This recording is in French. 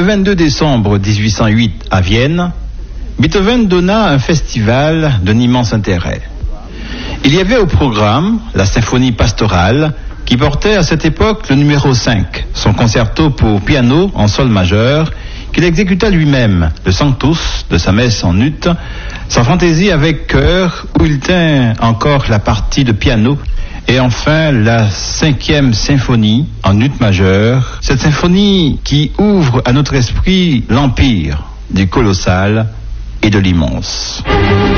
22 décembre 1808 à Vienne, Beethoven donna un festival d'un immense intérêt. Il y avait au programme la symphonie pastorale qui portait à cette époque le numéro 5, son concerto pour piano en sol majeur, qu'il exécuta lui-même, le Sanctus de sa messe en ut, sa fantaisie avec chœur où il tint encore la partie de piano, et enfin la 5e symphonie en ut majeur, cette symphonie qui ouvre à notre esprit l'empire du colossal et de l'immense.